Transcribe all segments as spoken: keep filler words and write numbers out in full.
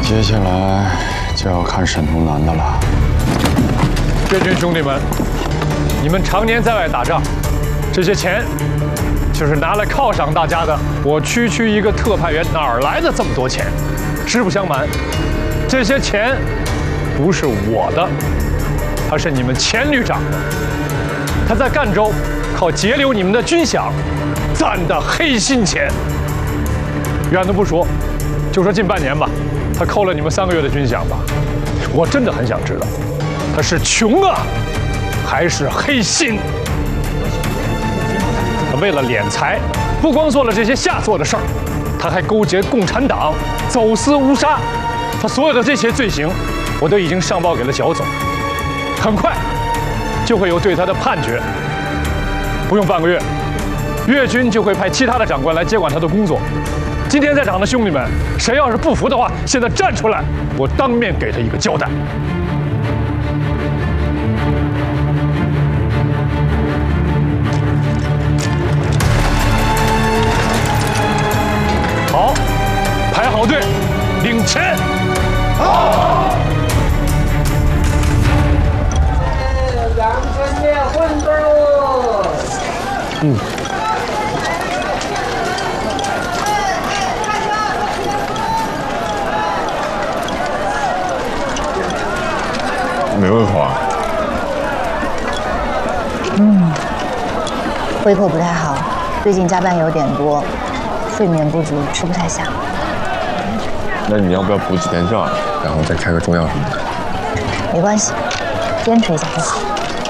接下来就要看沈东南的了。 越军兄弟们，你们常年在外打仗，这些钱就是拿来犒赏大家的。我区区一个特派员哪儿来的这么多钱？实不相瞒，这些钱不是我的，他是你们钱旅长的。他在赣州靠截留你们的军饷赚的黑心钱。远的不说，就说近半年吧，他扣了你们三个月的军饷吧。我真的很想知道，他是穷啊，还是黑心？他为了敛财，不光做了这些下作的事儿，他还勾结共产党，走私乌纱。他所有的这些罪行，我都已经上报给了剿总，很快就会有对他的判决。不用半个月，粤军就会派其他的长官来接管他的工作。今天在场的兄弟们，谁要是不服的话，现在站出来，我当面给他一个交代。好，排好队，领钱。好。 两千列混斗。 嗯。 没胃口啊？ 嗯，胃口不太好，最近加班有点多，睡眠不足，吃不太下。 那你要不要补几天觉，然后再开个中药什么的？ 没关系，坚持一下就好。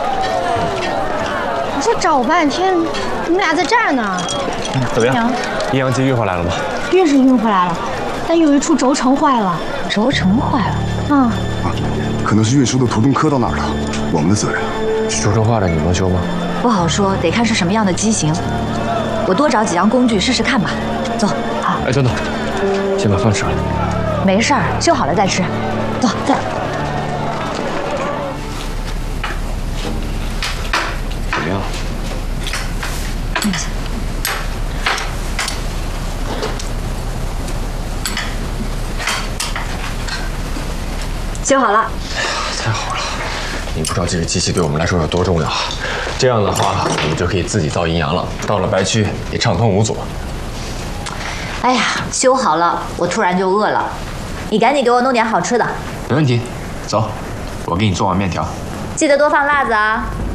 我说找半天，你们俩在这儿呢。 怎么样？阴阳机运回来了吗？ 运是运回来了，但有一处轴承坏了。 轴承坏了？ 嗯。 啊，可能是运输的途中磕到哪儿了，我们的责任。 轴承坏了，你能修吗？ 不好说，得看是什么样的机型。我多找几样工具试试看吧。走。好。 哎，等等，先把饭吃了。 没事儿，修好了再吃。走，走。 怎么样？ 嗯。修好了。 太好了！你不知道这个机器对我们来说有多重要。这样的话，我们就可以自己造阴阳了。到了白区也畅通无阻。 哎呀，修好了，我突然就饿了。你赶紧给我弄点好吃的。 没问题，走，我给你做碗面条。 记得多放辣子啊。